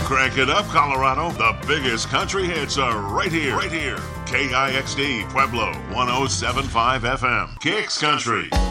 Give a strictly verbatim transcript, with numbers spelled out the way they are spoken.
Crank it up, Colorado. The biggest country hits are right here. Right here. K I X D Pueblo, one oh seven point five F M. Kicks Country.